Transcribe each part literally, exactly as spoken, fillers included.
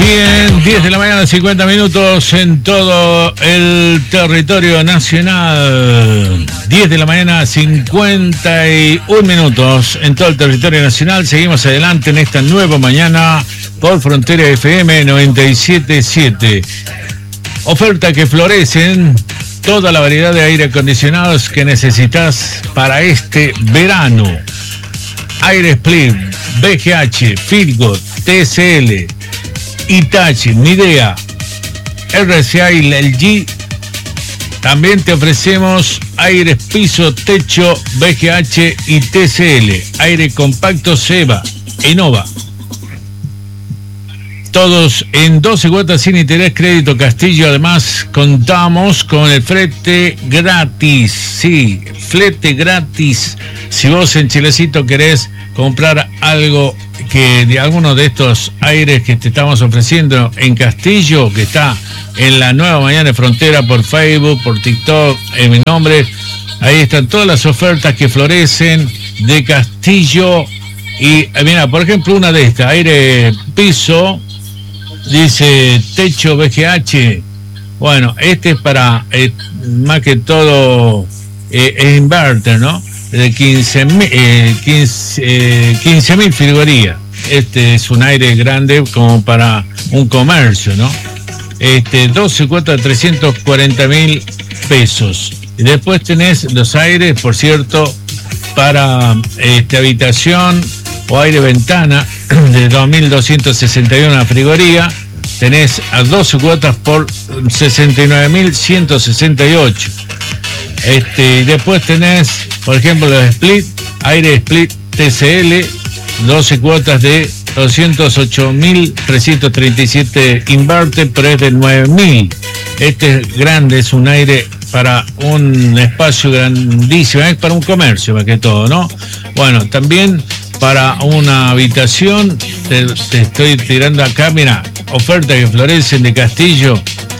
Bien, diez de la mañana, cincuenta minutos en todo el territorio nacional. diez de la mañana, cincuenta y uno minutos en todo el territorio nacional. Seguimos adelante en esta nueva mañana por Frontera F M noventa y siete punto siete. Oferta que florecen toda la variedad de aire acondicionados que necesitas para este verano. Aire Split, B G H, Philco, T S L, Hitachi, Midea, R C A y L G. También te ofrecemos aires piso, techo, B G H y T C L, aire compacto Seba, Enova. Todos en doce cuotas sin interés, crédito Castillo. Además, contamos con el flete gratis. Sí, flete gratis. Si vos en Chilecito querés comprar algo que de alguno de estos aires que te estamos ofreciendo en Castillo, que está en la Nueva Mañana de Frontera por Facebook, por TikTok, en mi nombre, ahí están todas las ofertas que florecen de Castillo. Y mira, por ejemplo, una de estas, aire piso, dice techo B G H. Bueno, este es para eh, más que todo eh, es inverter, ¿no? De quince mil eh, quince, eh, quince mil frigorías. Este es un aire grande como para un comercio, ¿no? Este, doce cuotas de trescientos cuarenta mil pesos. Y después tenés los aires, por cierto, para este, habitación o aire ventana de dos mil doscientos sesenta y uno la frigoría. Tenés a doce cuotas por sesenta y nueve mil ciento sesenta y ocho. Este, después tenés, por ejemplo, los Split, aire Split T C L, doce cuotas de doscientos ocho mil trescientos treinta y siete inverter, pero es de nueve mil. Este es grande, es un aire para un espacio grandísimo, es para un comercio más que todo, ¿no? Bueno, también para una habitación, te, te estoy tirando acá, mira, ofertas que florecen de Castillo.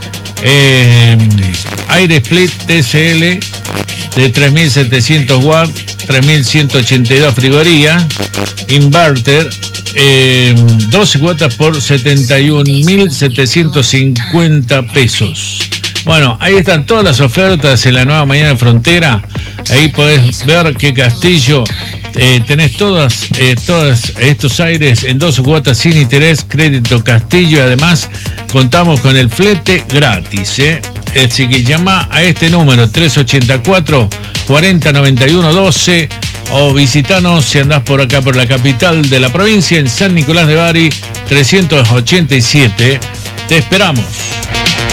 Eh, aire Split T C L de tres mil setecientos watts, tres mil ciento ochenta y dos frigorías, inverter, eh, doce cuotas por setenta y un mil setecientos cincuenta pesos. Bueno, ahí están todas las ofertas en la Nueva Mañana de Frontera. Ahí podés ver que Castillo eh, tenés todas, eh, todos estos aires en doce cuotas sin interés, crédito Castillo. Y además contamos con el flete gratis, ¿eh? Así que llama a este número tres ochenta y cuatro, cuarenta noventa y uno doce o visitanos si andás por acá por la capital de la provincia en San Nicolás de Bari trescientos ochenta y siete. Te esperamos.